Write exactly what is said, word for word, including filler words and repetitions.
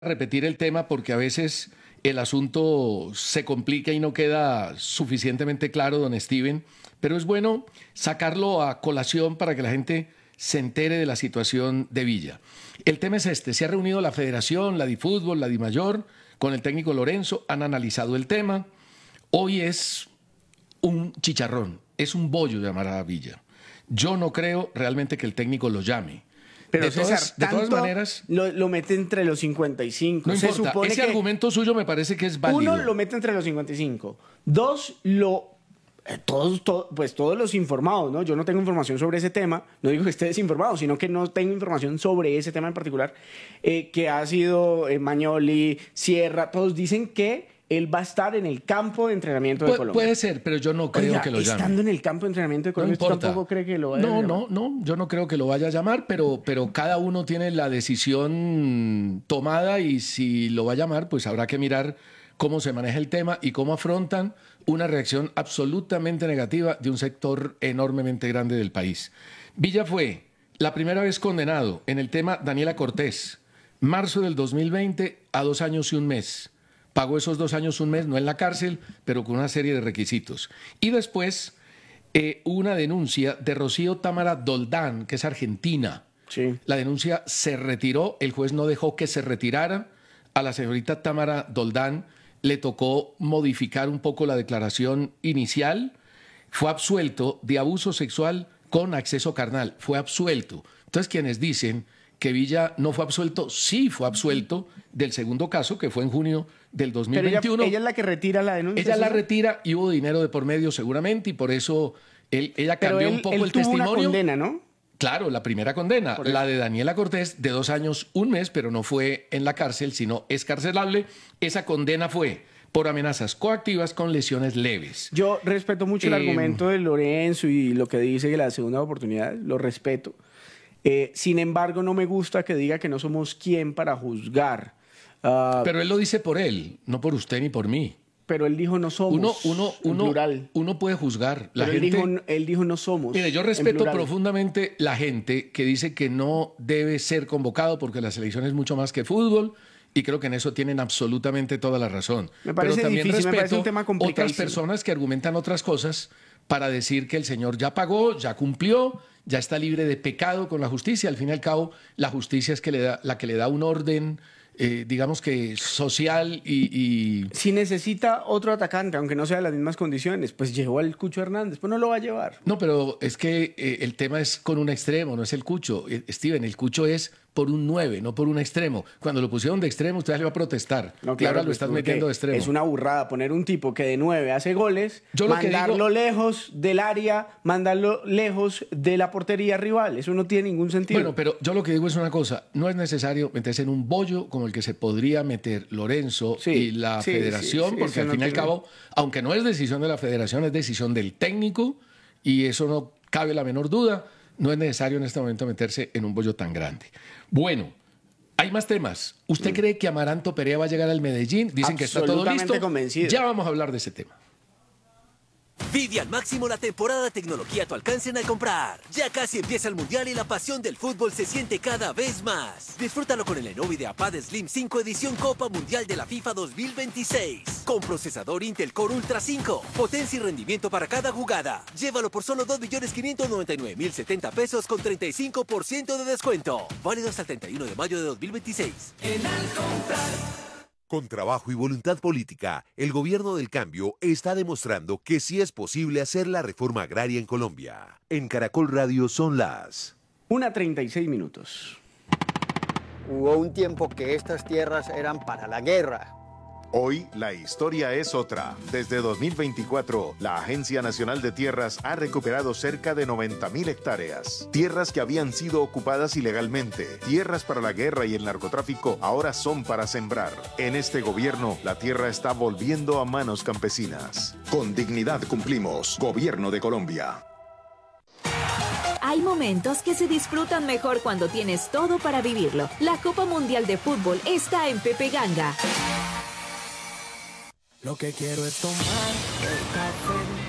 repetir el tema porque a veces el asunto se complica y no queda suficientemente claro, don Steven, pero es bueno sacarlo a colación para que la gente se entere de la situación de Villa. El tema es este: se ha reunido la Federación, la Difútbol, la Dimayor, con el técnico Lorenzo, han analizado el tema. Hoy es un chicharrón, es un bollo llamar a Villa. Yo no creo realmente que el técnico lo llame. Pero de, César, todas, de todas maneras, lo, lo mete entre los cincuenta y cinco. No Se importa, supone ese que argumento suyo me parece que es válido. Uno, lo mete entre los cincuenta y cinco. Dos, lo eh, todos, to, pues todos los informados, ¿no? Yo no tengo información sobre ese tema, no digo que esté desinformado, sino que no tengo información sobre ese tema en particular, eh, que ha sido eh, Magnoli, Sierra, todos dicen que él va a estar en el campo de entrenamiento de Pu Colombia. Puede ser, pero yo no creo Oiga, que lo llame. Estando en el campo de entrenamiento de Colombia, no ¿usted tampoco cree que lo vaya no, a llamar? No, no, yo no creo que lo vaya a llamar, pero, pero cada uno tiene la decisión tomada y si lo va a llamar, pues habrá que mirar cómo se maneja el tema y cómo afrontan una reacción absolutamente negativa de un sector enormemente grande del país. Villa fue la primera vez condenado en el tema Daniela Cortés, marzo del dos mil veinte, a dos años y un mes. Pagó esos dos años, un mes, no en la cárcel, pero con una serie de requisitos. Y después eh, hubo una denuncia de Rocío Támara Doldán, que es argentina. Sí. La denuncia se retiró, el juez no dejó que se retirara. A la señorita Támara Doldán le tocó modificar un poco la declaración inicial. Fue absuelto de abuso sexual con acceso carnal. Fue absuelto. Entonces, quienes dicen que Villa no fue absuelto, sí fue absuelto del segundo caso, que fue en junio del dos mil veintiuno. Pero ella, ella es la que retira la denuncia. Ella ¿sí? la retira y hubo dinero de por medio seguramente, y por eso él, ella cambió Pero él, un poco él el tuvo testimonio. Una condena, ¿no? Claro, la primera condena, la de Daniela Cortés, de dos años, un mes, pero no fue en la cárcel, sino excarcelable. Esa condena fue por amenazas coactivas con lesiones leves. Yo respeto mucho el Eh, argumento de Lorenzo y lo que dice que la segunda oportunidad, lo respeto. Eh, sin embargo, no me gusta que diga que no somos quien para juzgar. Uh, pero él lo dice por él, no por usted ni por mí. Pero él dijo no somos. Uno, uno, uno, plural. uno puede juzgar. La pero gente, él, dijo, él dijo no somos. Mire, yo respeto profundamente la gente que dice que no debe ser convocado porque la selección es mucho más que fútbol, y creo que en eso tienen absolutamente toda la razón. Me parece pero también difícil, respeto me parece un tema otras personas que argumentan otras cosas para decir que el señor ya pagó, ya cumplió, ya está libre de pecado con la justicia. Al fin y al cabo, la justicia es que le da, la que le da un orden, eh, digamos que social y, y... Si necesita otro atacante, aunque no sea de las mismas condiciones, pues llevó al Cucho Hernández, pues no lo va a llevar. No, pero es que eh, el tema es con un extremo, no es el Cucho. Eh, Steven, el Cucho es por un nueve, no por un extremo. Cuando lo pusieron de extremo, usted le va a protestar. No, claro, y ahora pues lo están metiendo de extremo. Es una burrada poner un tipo que de nueve hace goles, Yo lo mandarlo que digo... lejos del área, mandarlo lejos de la portería rival. Eso no tiene ningún sentido. Bueno, pero yo lo que digo es una cosa. No es necesario meterse en un bollo como el que se podría meter Lorenzo sí, y la sí, federación, sí, sí, porque al no fin y al tiene... cabo, aunque no es decisión de la federación, es decisión del técnico, y eso no cabe la menor duda. No es necesario en este momento meterse en un bollo tan grande. Bueno, hay más temas. ¿Usted mm. cree que Amaranto Perea va a llegar al Medellín? Dicen que está todo listo. Convencido. Ya vamos a hablar de ese tema. Vive al máximo la temporada de tecnología a tu alcance en Al Comprar. Ya casi empieza el Mundial y la pasión del fútbol se siente cada vez más. Disfrútalo con el Lenovo IdeaPad Slim cinco edición Copa Mundial de la FIFA dos mil veintiséis. Con procesador Intel Core Ultra cinco. Potencia y rendimiento para cada jugada. Llévalo por solo dos millones quinientos noventa y nueve mil setenta pesos con treinta y cinco por ciento de descuento. Válido hasta el treinta y uno de mayo de dos mil veintiséis. En Al Comprar. Con trabajo y voluntad política, el gobierno del cambio está demostrando que sí es posible hacer la reforma agraria en Colombia. En Caracol Radio son las una treinta y seis minutos. Hubo un tiempo que estas tierras eran para la guerra. Hoy la historia es otra. Desde dos mil veinticuatro, la Agencia Nacional de Tierras ha recuperado cerca de noventa mil hectáreas. Tierras que habían sido ocupadas ilegalmente. Tierras para la guerra y el narcotráfico ahora son para sembrar. En este gobierno, la tierra está volviendo a manos campesinas. Con dignidad cumplimos. Gobierno de Colombia. Hay momentos que se disfrutan mejor cuando tienes todo para vivirlo. La Copa Mundial de Fútbol está en Pepe Ganga. Lo que quiero es tomar el café